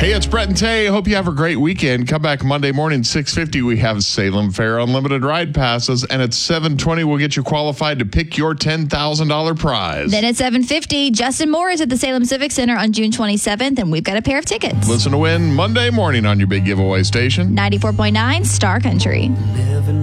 Hey, it's Brett and Tay. Hope you have a great weekend. Come back Monday morning, 6:50. We have Salem Fair Unlimited Ride Passes. And at 7:20, we'll get you qualified to pick your $10,000 prize. Then at 7:50, Justin Moore is at the Salem Civic Center on June 27th, and we've got a pair of tickets. Listen to win Monday morning on your big giveaway station. 94.9 Star Country.